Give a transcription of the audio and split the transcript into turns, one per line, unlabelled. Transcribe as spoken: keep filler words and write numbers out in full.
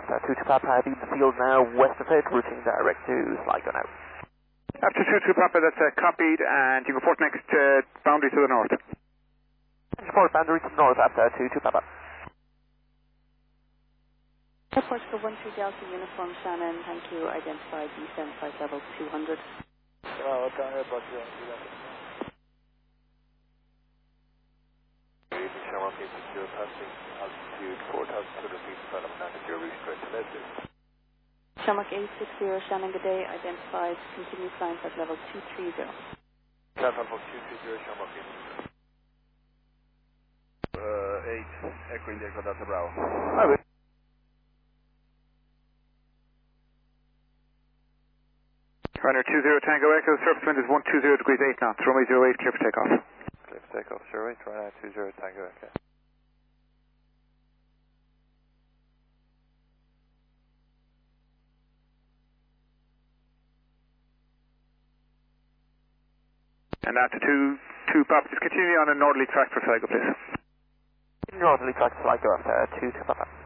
after two two Papa, leaving the field now, west of it, routing direct to Sligo now.
After two two Papa, that's uh, copied, and you report next uh, boundary to the north.
Report boundary to the north after two two Papa.
Airport for one two Delta Uniform Shannon, thank you, identified descent flight level two hundred.
Well, down airport for one two Delta. Shamrock eight six zero passing altitude four thousand two hundred feet, development altitude reach straight to Leslie.
Shamrock eight six zero Shannon, good day, identified, continue flying flight level two three zero.
Southbound for two three zero Shamrock eight six zero. Uh, eight, Echo India, Delta Bravo.
Oh,
Runner two zero Tango Echo, surface wind is one two zero degrees eight knots, runway zero eight, clear for takeoff.
Clear for takeoff, sure, right, runner two zero Tango Echo.
And after two, two Papa, just continue on a northerly track for Sligo, please.
northerly track to Sligo after two two Papa.